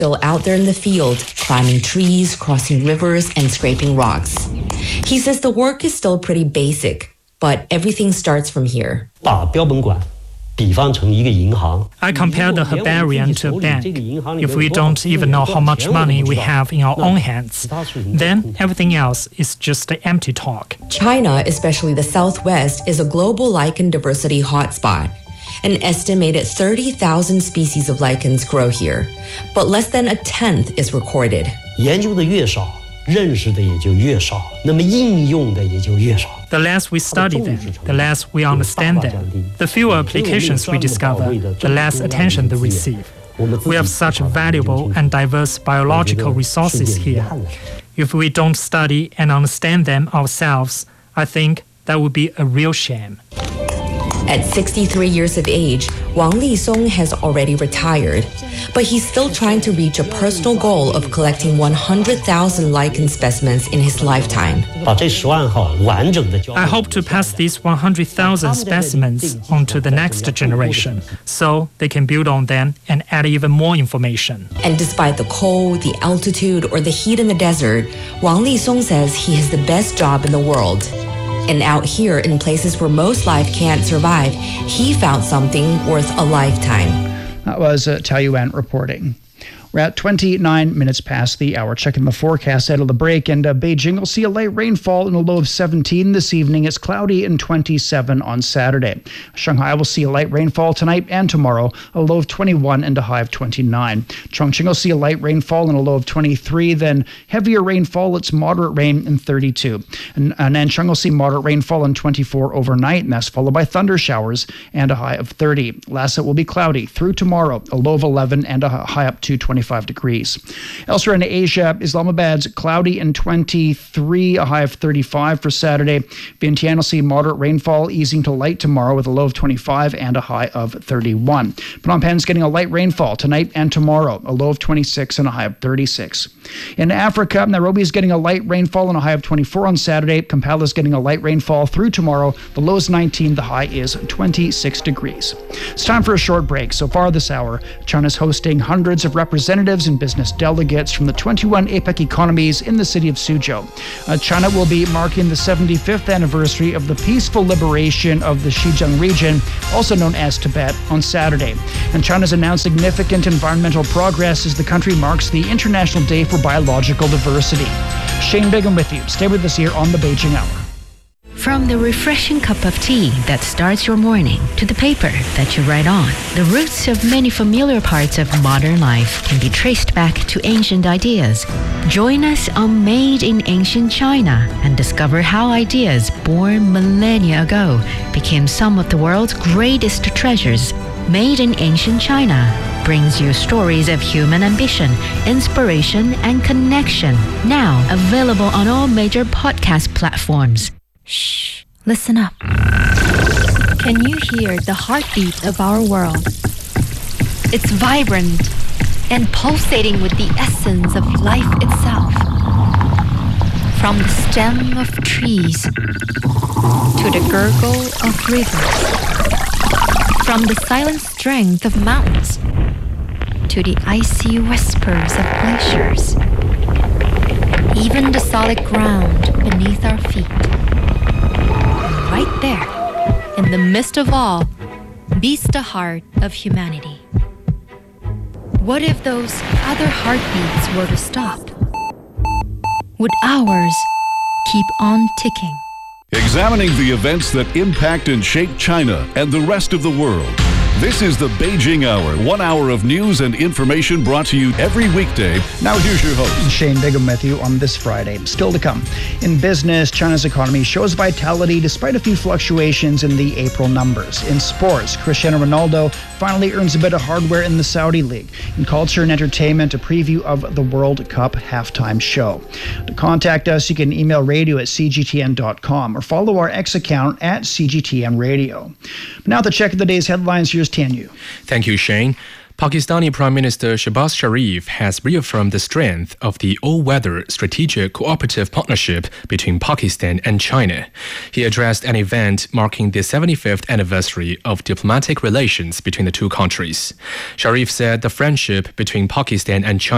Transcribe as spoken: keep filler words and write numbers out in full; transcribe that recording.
Still out there in the field, climbing trees, crossing rivers, and scraping rocks. He says the work is still pretty basic, but everything starts from here. 把标本馆 I compare the herbarium to a bank. If we don't even know how much money we have in our own hands, then everything else is just empty talk. China, especially the Southwest, is a global lichen diversity hotspot. An estimated thirty thousand species of lichens grow here, but less than a tenth is recorded. 研究的越少，认识的也就越少，那么应用的也就越少。 The less we study them, the less we understand them. The fewer applications we discover, the less attention they receive. We have such valuable and diverse biological resources here. If we don't study and understand them ourselves, I think that would be a real shame. At sixty-three years of age, Wang Lisong has already retired, but he's still trying to reach a personal goal of collecting one hundred thousand lichen specimens in his lifetime. I hope to pass these one hundred thousand specimens on to the next generation, so they can build on them and add even more information. And despite the cold, the altitude, or the heat in the desert, Wang Lisong says he has the best job in the world. And out here, in places where most life can't survive, he found something worth a lifetime. That was uh, Tao Yuan reporting. We're at twenty-nine minutes past the hour. Checking the forecast out of the break, and uh, Beijing will see a light rainfall and a low of seventeen this evening. It's cloudy and twenty-seven on Saturday. Shanghai will see a light rainfall tonight and tomorrow, a low of twenty-one and a high of twenty-nine. Chongqing will see a light rainfall and a low of twenty-three, then heavier rainfall, it's moderate rain and thirty-two. And uh, Nanchang will see moderate rainfall and twenty-four overnight, and that's followed by thunder showers and a high of thirty. Lhasa will be cloudy through tomorrow, a low of eleven and a high up to twenty-five degrees. Elsewhere in Asia, Islamabad's cloudy and twenty-three, a high of thirty-five for Saturday. Vientiane will see moderate rainfall, easing to light tomorrow with a low of twenty-five and a high of thirty-one. Phnom Penh's getting a light rainfall tonight and tomorrow, a low of twenty-six and a high of thirty-six. In Africa, Nairobi is getting a light rainfall and a high of twenty-four on Saturday. Kampala is getting a light rainfall through tomorrow. The low is nineteen, the high is twenty-six degrees. It's time for a short break. So far this hour, China's hosting hundreds of representatives and business delegates from the twenty-one APEC economies in the city of Suzhou. Uh, China will be marking the seventy-fifth anniversary of the peaceful liberation of the Xinjiang region, also known as Tibet, on Saturday. And China's announced significant environmental progress as the country marks the International Day for Biological Diversity. Shane Bigham with you. Stay with us here on the Beijing Hour. From the refreshing cup of tea that starts your morning to the paper that you write on, the roots of many familiar parts of modern life can be traced back to ancient ideas. Join us on Made in Ancient China and discover how ideas born millennia ago became some of the world's greatest treasures. Made in Ancient China brings you stories of human ambition, inspiration, and connection. Now available on all major podcast platforms. Shh, listen up. Can you hear the heartbeat of our world? It's vibrant and pulsating with the essence of life itself. From the stem of trees to the gurgle of rivers. From the silent strength of mountains to the icy whispers of glaciers. Even the solid ground beneath our feet. Right there, in the midst of all, beats the heart of humanity. What if those other heartbeats were to stop? Would ours keep on ticking? Examining the events that impact and shape China and the rest of the world. This is the Beijing Hour, one hour of news and information brought to you every weekday. Now here's your host. Shane Bigham with you on this Friday. Still to come. In business, China's economy shows vitality despite a few fluctuations in the April numbers. In sports, Cristiano Ronaldo finally earns a bit of hardware in the Saudi League. In culture and entertainment, a preview of the World Cup halftime show. To contact us, you can email radio at c g t n dot com or follow our X account at C G T N Radio. Now to check the day's headlines, here's Tianyu. Thank you, Shane. Pakistani Prime Minister Shehbaz Sharif has reaffirmed the strength of the all-weather strategic cooperative partnership between Pakistan and China. He addressed an event marking the seventy-fifth anniversary of diplomatic relations between the two countries. Sharif said the friendship between Pakistan and China